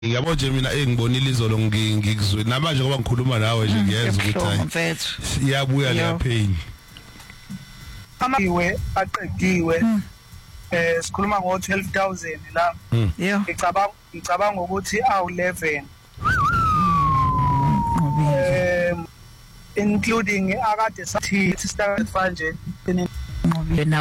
Yabo nje mina engibonile izolo ngikuzwe namanje ngoba ngikhuluma nawe nje ngiyenza ukuthi hayi siyabuya le pain amawe aqediwe sikhuluma ngo 12,000 la ngicabanga ukuthi awu 11 including akade sathi sister manje